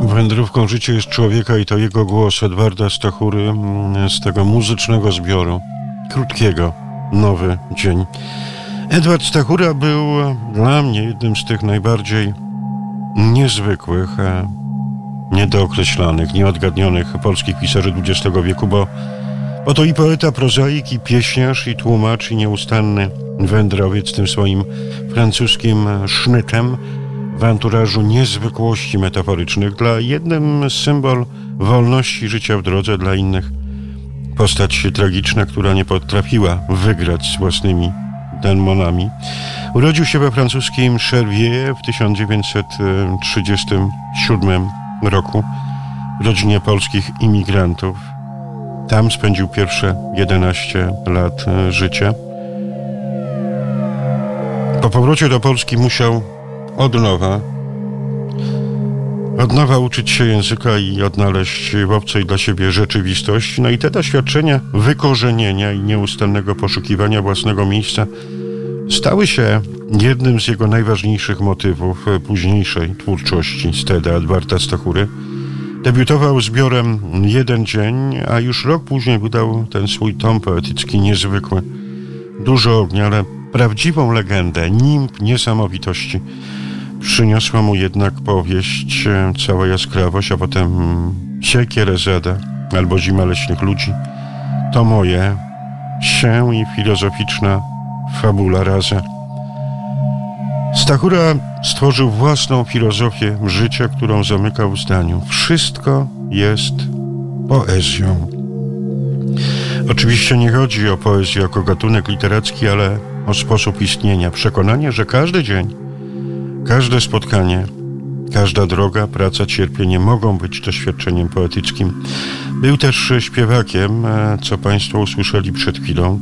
Wędrówką życia jest człowieka i to jego głos Edwarda Stachury z tego muzycznego zbioru krótkiego Nowy Dzień. Edward Stachura był dla mnie jednym z tych najbardziej niezwykłych, niedookreślanych, nieodgadnionych polskich pisarzy XX wieku, bo to i poeta, prozaik, i pieśniarz, i tłumacz, i nieustanny wędrowiec tym swoim francuskim sznytem w anturażu niezwykłości metaforycznych. Dla jednym symbol wolności życia w drodze, dla innych postać tragiczna, która nie potrafiła wygrać z własnymi demonami. Urodził się we francuskim Cherviers w 1937 roku w rodzinie polskich imigrantów. Tam spędził pierwsze 11 lat życia. Po powrocie do Polski musiał od nowa uczyć się języka i odnaleźć w obcej dla siebie rzeczywistości. No i te doświadczenia wykorzenienia i nieustannego poszukiwania własnego miejsca stały się jednym z jego najważniejszych motywów późniejszej twórczości Steda Edwarda Stachury. Debiutował zbiorem Jeden Dzień, a już rok później wydał ten swój tom poetycki niezwykły. Dużo ognia, ale prawdziwą legendę, nimb niesamowitości przyniosła mu jednak powieść Cała jaskrawość, a potem Siekierezada albo Zima leśnych ludzi. To moje się i filozoficzna fabula raza. Stachura stworzył własną filozofię życia, którą zamykał w zdaniu: wszystko jest poezją. Oczywiście nie chodzi o poezję jako gatunek literacki, ale o sposób istnienia. Przekonanie, że każdy dzień, każde spotkanie, każda droga, praca, cierpienie mogą być doświadczeniem poetyckim. Był też śpiewakiem, co Państwo usłyszeli przed chwilą.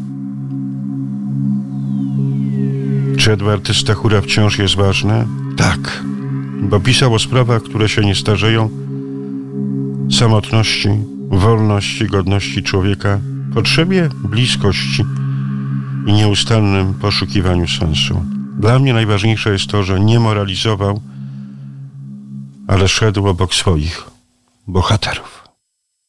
Czy Edward Stachura wciąż jest ważny? Tak, bo pisał o sprawach, które się nie starzeją: samotności, wolności, godności człowieka, potrzebie bliskości i nieustannym poszukiwaniu sensu. Dla mnie najważniejsze jest to, że nie moralizował, ale szedł obok swoich bohaterów.